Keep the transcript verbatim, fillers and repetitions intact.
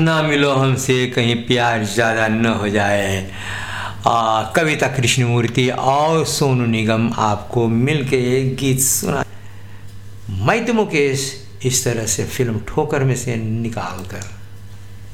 ना मिलो हमसे कहीं प्यार ज़्यादा न हो जाए। आ, कविता कृष्णमूर्ति और सोनू निगम आपको मिलके एक गीत सुना। मैं तो मुकेश इस तरह से फिल्म ठोकर में से निकाल कर